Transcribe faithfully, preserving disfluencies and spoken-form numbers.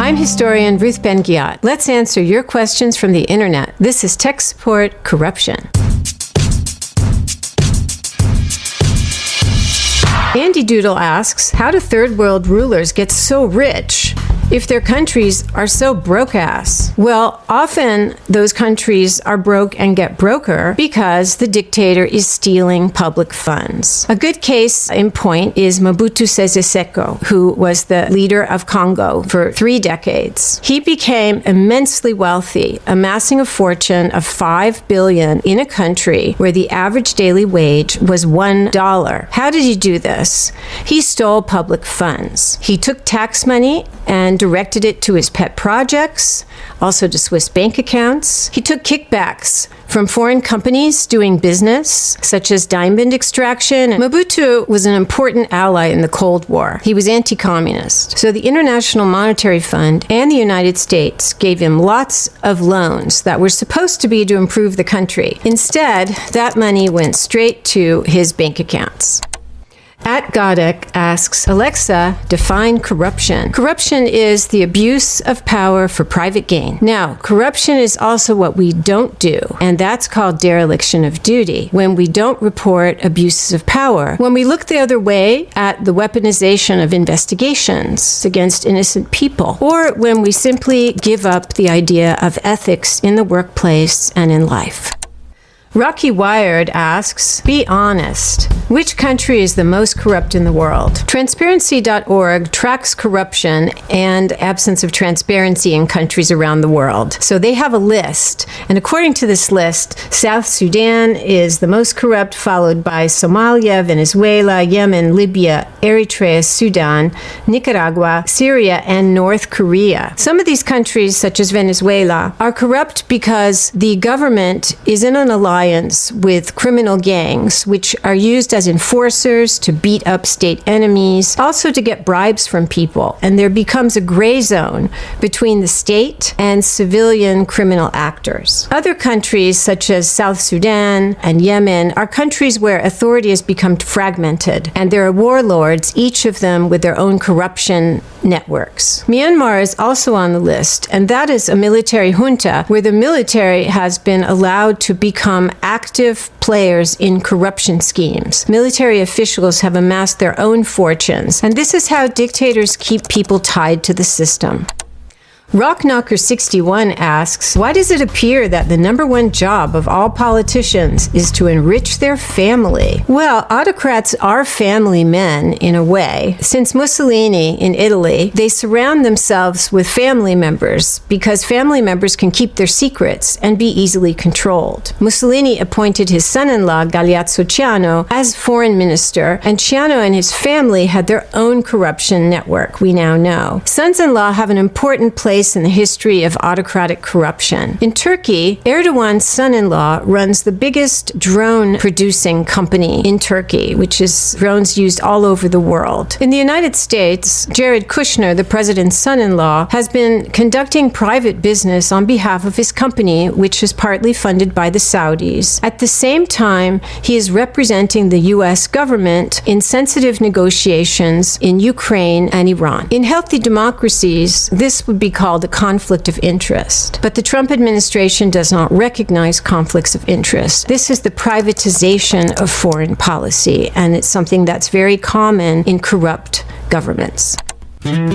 I'm historian Ruth Ben-Ghiat. Let's answer your questions from the internet. This is Tech Support Corruption. Andy Doodle asks, how do third world rulers get so rich if their countries are so broke-ass? Well, often those countries are broke and get broker because the dictator is stealing public funds. A good case in point is Mobutu Sese Seko, who was the leader of Congo for three decades. He became immensely wealthy, amassing a fortune of five billion dollars in a country where the average daily wage was one dollar. How did he do this? He stole public funds. He took tax money and directed it to his pet projects, also to Swiss bank accounts. He took kickbacks from foreign companies doing business, such as diamond extraction. Mobutu was an important ally in the Cold War. He was anti-communist. So the International Monetary Fund and the United States gave him lots of loans that were supposed to be to improve the country. Instead, that money went straight to his bank accounts. At Godek asks, Alexa, define corruption. Corruption is the abuse of power for private gain. Now, corruption is also what we don't do, and that's called dereliction of duty, when we don't report abuses of power. When we look the other way at the weaponization of investigations against innocent people, or when we simply give up the idea of ethics in the workplace and in life. Rocky Wired asks, be honest. Which country is the most corrupt in the world? Transparency dot org tracks corruption and absence of transparency in countries around the world. So they have a list. And according to this list, South Sudan is the most corrupt, followed by Somalia, Venezuela, Yemen, Libya, Eritrea, Sudan, Nicaragua, Syria, and North Korea. Some of these countries, such as Venezuela, are corrupt because the government is in an alliance with criminal gangs, which are used as enforcers to beat up state enemies, also to get bribes from people. And there becomes a gray zone between the state and civilian criminal actors. Other countries, such as South Sudan and Yemen, are countries where authority has become fragmented, and there are warlords, each of them with their own corruption networks. Myanmar is also on the list, and that is a military junta where the military has been allowed to become active players in corruption schemes. Military officials have amassed their own fortunes, and this is how dictators keep people tied to the system. Rockknocker sixty-one asks, why does it appear that the number one job of all politicians is to enrich their family? Well, autocrats are family men in a way. Since Mussolini in Italy, they surround themselves with family members because family members can keep their secrets and be easily controlled. Mussolini appointed his son-in-law, Galeazzo Ciano, as foreign minister, and Ciano and his family had their own corruption network, we now know. Sons-in-law have an important place in the history of autocratic corruption. In Turkey, Erdogan's son-in-law runs the biggest drone producing company in Turkey, which is drones used all over the world. In the United States, Jared Kushner, the president's son-in-law, has been conducting private business on behalf of his company, which is partly funded by the Saudis. At the same time, he is representing the U S government in sensitive negotiations in Ukraine and Iran. In healthy democracies, this would be called a conflict of interest. But the Trump administration does not recognize conflicts of interest. This is the privatization of foreign policy, and it's something that's very common in corrupt governments.